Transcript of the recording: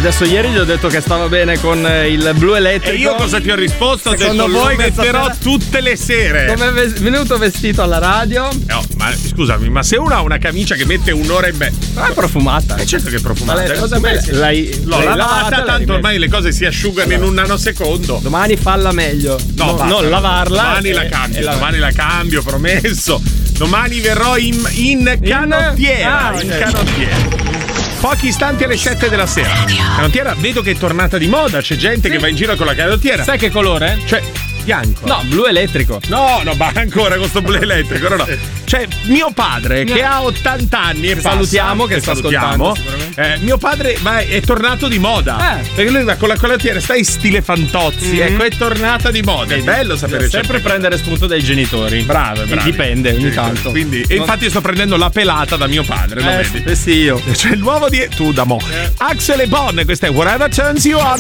Adesso ieri gli ho detto che stava bene con il blu elettrico. E io cosa ti ho risposto? Ho detto lo metterò tutte le sere. Come è venuto vestito alla radio? No, ma scusami, ma se uno ha una camicia che mette un'ora e mezza. Ma è profumata. Certo che è profumata. L'hai lavata, tanto ormai le cose si asciugano in un nanosecondo. Domani falla meglio. No, non lavarla. Domani la cambio, domani la cambio, promesso. Domani verrò in canottiera. In canottiera. Pochi istanti alle 7 della sera. Canottiera, vedo che è tornata di moda. C'è gente che va in giro con la canottiera. Sai che colore? Cioè, bianco. No, blu elettrico. No, ma ancora con sto blu elettrico. No. Cioè, mio padre che ha 80 anni e salutiamo, passa, che sta ascoltando sicuramente. Mio padre è tornato di moda. Perché lui va con la canottiera, sta in stile Fantozzi. Ecco, è tornata di moda. È bello sapere. Sempre prendere spunto dai genitori. Bravo. Dipende ogni tanto. Quindi, e infatti sto prendendo la pelata da mio padre. Lo vedi? Sì, io. C'è il nuovo tu da mo. Axel e Bon, questo è Whatever Turns You On.